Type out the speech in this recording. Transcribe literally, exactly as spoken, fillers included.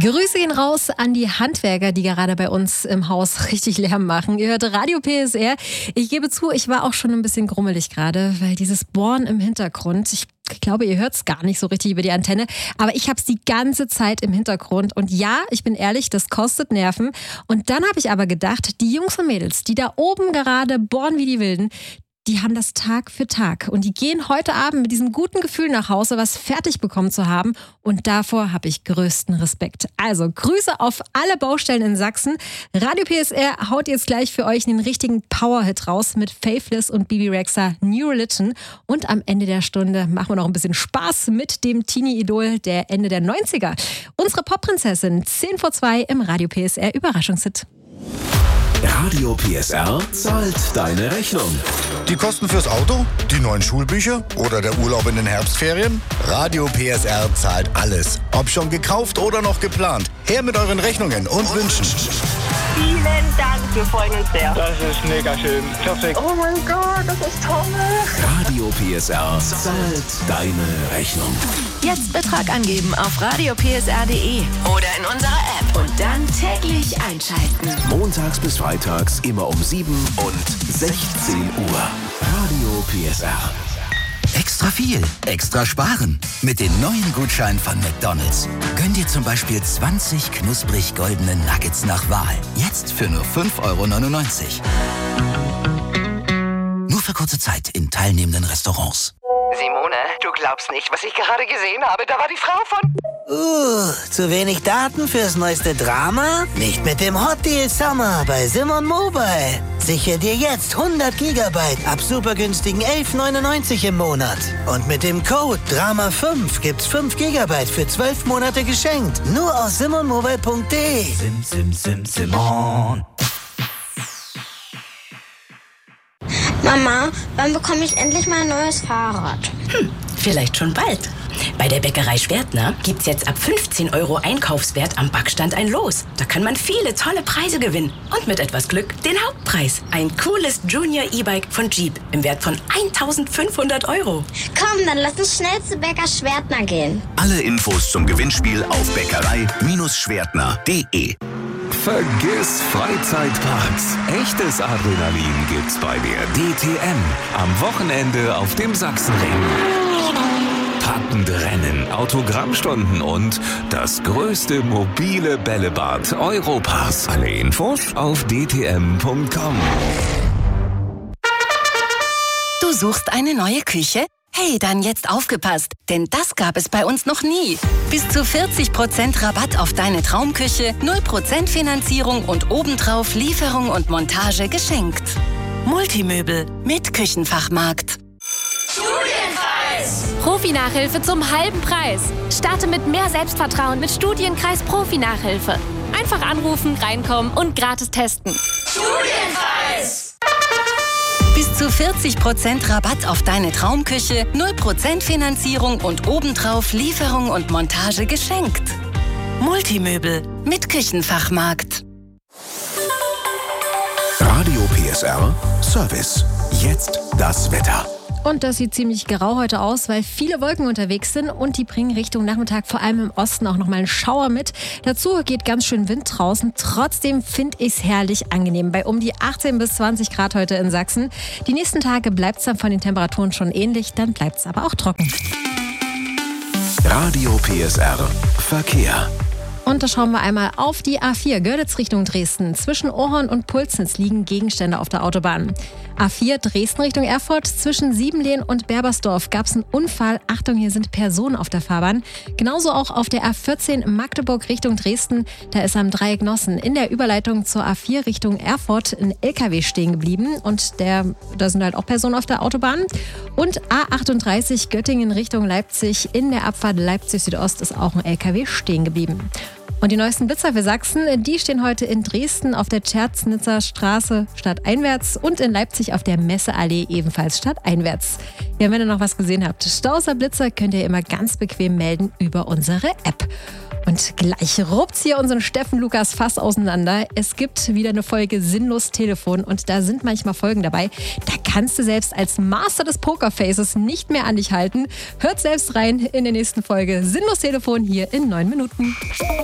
Grüße gehen raus an die Handwerker, die gerade bei uns im Haus richtig Lärm machen. Ihr hört Radio P S R. Ich gebe zu, ich war auch schon ein bisschen grummelig gerade, weil dieses Bohren im Hintergrund, ich Ich glaube, ihr hört es gar nicht so richtig über die Antenne, aber ich habe es die ganze Zeit im Hintergrund. Und ja, ich bin ehrlich, das kostet Nerven. Und dann habe ich aber gedacht, die Jungs und Mädels, die da oben gerade bohren wie die Wilden, die haben das Tag für Tag. Und die gehen heute Abend mit diesem guten Gefühl nach Hause, was fertig bekommen zu haben. Und davor habe ich größten Respekt. Also Grüße auf alle Baustellen in Sachsen. Radio P S R haut jetzt gleich für euch einen richtigen Power-Hit raus mit Faithless und Bebe Rexha, New Religion. Und am Ende der Stunde machen wir noch ein bisschen Spaß mit dem Teenie-Idol der Ende der neunziger. Unsere Pop-Prinzessin, zehn vor zwei im Radio P S R Überraschungshit. Radio P S R zahlt deine Rechnung. Die Kosten fürs Auto, die neuen Schulbücher oder der Urlaub in den Herbstferien? Radio P S R zahlt alles. Ob schon gekauft oder noch geplant. Her mit euren Rechnungen und Wünschen. Vielen Dank, wir freuen uns sehr. Das ist mega schön. Perfekt. Oh mein Gott, das ist toll. Radio P S R zahlt deine Rechnung. Jetzt Betrag angeben auf radio p s r punkt d e oder in unserer App und dann täglich einschalten. Montags bis freitags immer um sieben und sechzehn Uhr. Radio P S R. Extra viel, extra sparen. Mit den neuen Gutscheinen von McDonald's. Gönn dir zum Beispiel zwanzig knusprig goldene Nuggets nach Wahl. Jetzt für nur fünf Euro neunundneunzig. Nur für kurze Zeit in teilnehmenden Restaurants. Simone, du glaubst nicht, was ich gerade gesehen habe. Da war die Frau von... Uh, zu wenig Daten fürs neueste Drama? Nicht mit dem Hot Deal Summer bei Simon Mobile. Sichere dir jetzt hundert Gigabyte ab super günstigen elf neunundneunzig im Monat. Und mit dem Code Drama fünf gibt's fünf Gigabyte für zwölf Monate geschenkt. Nur aus simon mobile punkt d e. Sim, sim, sim, Simon. Mama, wann bekomme ich endlich mal ein neues Fahrrad? Hm, vielleicht schon bald. Bei der Bäckerei Schwertner gibt's jetzt ab fünfzehn Euro Einkaufswert am Backstand ein Los. Da kann man viele tolle Preise gewinnen. Und mit etwas Glück den Hauptpreis. Ein cooles Junior E-Bike von Jeep im Wert von eintausendfünfhundert Euro. Komm, dann lass uns schnell zu Bäcker Schwertner gehen. Alle Infos zum Gewinnspiel auf bäckerei Schwertner punkt d e. Vergiss Freizeitparks. Echtes Adrenalin gibt's bei der D T M. Am Wochenende auf dem Sachsenring. Packende Rennen, Autogrammstunden und das größte mobile Bällebad Europas. Alle Infos auf d t m punkt com. Du suchst eine neue Küche? Hey, dann jetzt aufgepasst, denn das gab es bei uns noch nie. Bis zu vierzig Prozent Rabatt auf deine Traumküche, null Prozent Finanzierung und obendrauf Lieferung und Montage geschenkt. Multimöbel mit Küchenfachmarkt. Studienkreis! Profi-Nachhilfe zum halben Preis. Starte mit mehr Selbstvertrauen mit Studienkreis Profi-Nachhilfe. Einfach anrufen, reinkommen und gratis testen. Studienkreis! Bis zu vierzig Prozent Rabatt auf deine Traumküche, null Prozent Finanzierung und obendrauf Lieferung und Montage geschenkt. Multimöbel mit Küchenfachmarkt. Radio P S R Service. Jetzt das Wetter. Und das sieht ziemlich grau heute aus, weil viele Wolken unterwegs sind und die bringen Richtung Nachmittag vor allem im Osten auch nochmal einen Schauer mit. Dazu geht ganz schön Wind draußen. Trotzdem finde ich es herrlich angenehm bei um die achtzehn bis zwanzig Grad heute in Sachsen. Die nächsten Tage bleibt es dann von den Temperaturen schon ähnlich, dann bleibt es aber auch trocken. Radio P S R Verkehr. Und da schauen wir einmal auf die A vier, Görlitz Richtung Dresden. Zwischen Ohrhorn und Pulsnitz liegen Gegenstände auf der Autobahn. A vier, Dresden Richtung Erfurt. Zwischen Siebenlehn und Berbersdorf gab es einen Unfall. Achtung, hier sind Personen auf der Fahrbahn. Genauso auch auf der A vierzehn, Magdeburg Richtung Dresden. Da ist am Dreieck Nossen in der Überleitung zur A vier Richtung Erfurt ein L K W stehen geblieben. Und der, da sind halt auch Personen auf der Autobahn. Und A achtunddreißig, Göttingen Richtung Leipzig. In der Abfahrt Leipzig Südost ist auch ein L K W stehen geblieben. Und die neuesten Blitzer für Sachsen, die stehen heute in Dresden auf der Tscherznitzer Straße stadteinwärts und in Leipzig auf der Messeallee ebenfalls stadteinwärts. Ja, wenn ihr noch was gesehen habt, Stauser Blitzer könnt ihr immer ganz bequem melden über unsere App. Und gleich ruppt's hier unseren Steffen Lukas Fass auseinander. Es gibt wieder eine Folge Sinnlos Telefon und da sind manchmal Folgen dabei. Da kannst du selbst als Master des Pokerfaces nicht mehr an dich halten. Hört selbst rein in der nächsten Folge Sinnlos Telefon hier in neun Minuten.